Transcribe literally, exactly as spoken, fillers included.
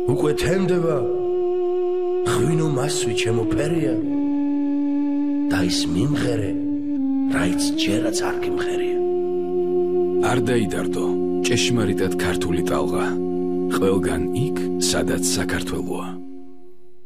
უკვე თემდება ღვინო მასვი ჩემო ფერია და ის მიმღერე რაიც ჯერაც არ გიმღერია არ დაიდარდო ჭეშმარიტად ქართული ტალღა ყველგან იქ სადაც საქართველოა